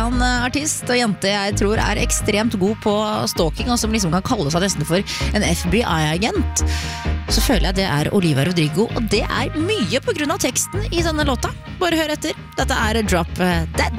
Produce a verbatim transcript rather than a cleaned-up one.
En artist og jente jeg tror er ekstremt god på stalking, og som liksom kan kalle seg nesten for en F B I-agent. Så føler jeg det er Olivia Rodrigo, og det er mye på grunn av teksten i denne låta. Bare hør etter. Dette er Drop Dead.